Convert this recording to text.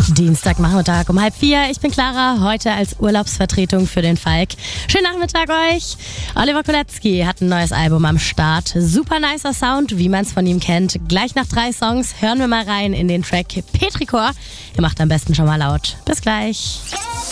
Dienstagnachmittag um 3:30. Ich bin Clara, heute als Urlaubsvertretung für den Falk. Schönen Nachmittag euch. Oliver Kolecki hat ein neues Album am Start. Super nicer Sound, wie man es von ihm kennt. Gleich nach 3 Songs hören wir mal rein in den Track Petrichor. Ihr macht am besten schon mal laut. Bis gleich.